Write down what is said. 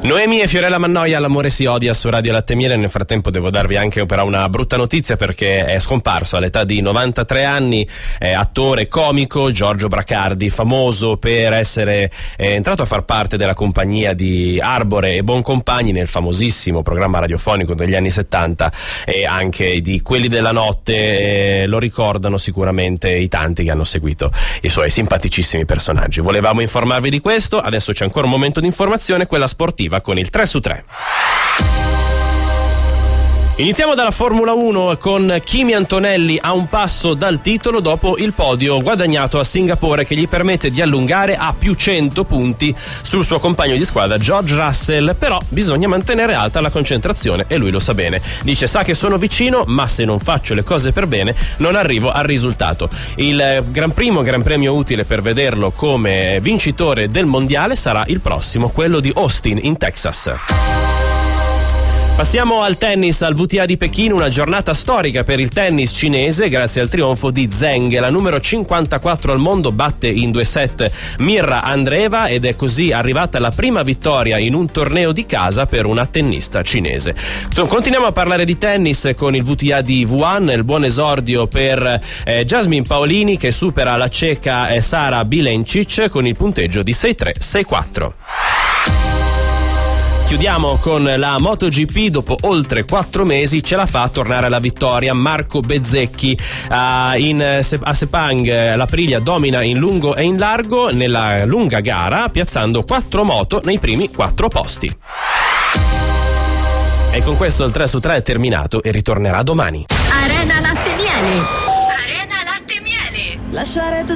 Noemi e Fiorella Mannoia, L'amore si odia su Radio Latte e Miele. Nel frattempo devo darvi anche però una brutta notizia, perché è scomparso all'età di 93 anni attore comico Giorgio Bracardi, famoso per essere entrato a far parte della compagnia di Arbore e Boncompagni nel famosissimo programma radiofonico degli anni 70 e anche di Quelli della notte. Lo ricordano sicuramente i tanti che hanno seguito i suoi simpaticissimi personaggi. Volevamo informarvi di questo, adesso c'è ancora un momento di informazione, quella sportiva, con il 3 su 3. Iniziamo dalla Formula 1 con Kimi Antonelli a un passo dal titolo dopo il podio guadagnato a Singapore, che gli permette di allungare a più 100 punti sul suo compagno di squadra George Russell. Però bisogna mantenere alta la concentrazione e lui lo sa bene. Dice: sa che sono vicino, ma se non faccio le cose per bene non arrivo al risultato. Il gran premio utile per vederlo come vincitore del mondiale sarà il prossimo, quello di Austin in Texas. Passiamo al tennis, al WTA di Pechino, una giornata storica per il tennis cinese grazie al trionfo di Zheng. La numero 54 al mondo batte in 2 set Mirra Andreeva ed è così arrivata la prima vittoria in un torneo di casa per una tennista cinese. Continuiamo a parlare di tennis con il WTA di Wuhan, il buon esordio per Jasmine Paolini, che supera la ceca Sara Bilencic con il punteggio di 6-3, 6-4. Chiudiamo con la MotoGP. Dopo oltre 4 mesi ce la fa a tornare alla vittoria Marco Bezzecchi. A Sepang l'Aprilia domina in lungo e in largo nella lunga gara, piazzando 4 moto nei primi 4 posti. E con questo il 3 su 3 è terminato e ritornerà domani. Arena Latte e Miele. Arena Latte e Miele. Lasciare